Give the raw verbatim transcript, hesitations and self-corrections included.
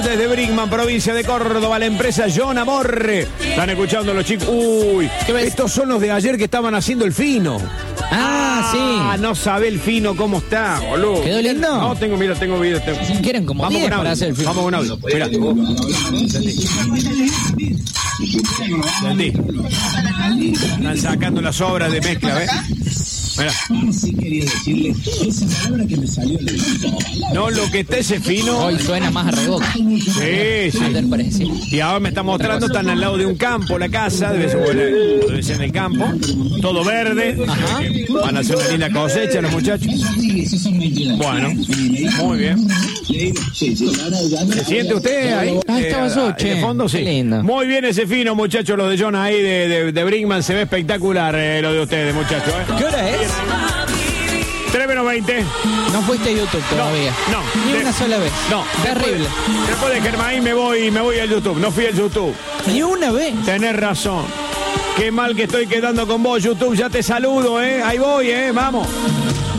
desde Brinkman, provincia de Córdoba, la empresa John Amor. Están escuchando los chicos. Uy, estos son los de ayer que estaban haciendo el fino. Ah, sí. Ah, no sabe el fino cómo está, boludo. ¿Quedó lindo? No, tengo, mira, tengo video. Tengo... Quieren como Vamos diez con para audio. hacer el fino. Vamos con audio. Mira. Sentí. Están sacando las obras de mezcla, ¿ves? Mira. Sí quería decirle esa palabra que me salió de No, lo que está ese fino. Hoy suena más a reboca. Sí, sí. Ayer parecía. Y ahora me está mostrando, están al lado de un campo, la casa, debe ser, bueno, debe ser en el campo, todo verde. Ajá. Van a hacer una linda cosecha los muchachos. Bueno, muy bien. ¿Se siente usted ahí? Ah, estaba yo, Eh, che. de fondo, sí. Qué lindo. Muy bien ese fino, muchachos, los de John ahí de, de, de Brinkman. Se ve espectacular eh, lo de ustedes, muchachos. ¿eh? ¿Qué hora es? tres menos veinte. No fuiste a YouTube todavía. No, no. Ni De- una sola vez. No, Terrible. Después, después de Germain me voy, me voy al YouTube. No fui al YouTube. Ni una vez. Tenés razón. Qué mal que estoy quedando con vos, YouTube. Ya te saludo, ¿eh? Ahí voy, ¿eh? Vamos.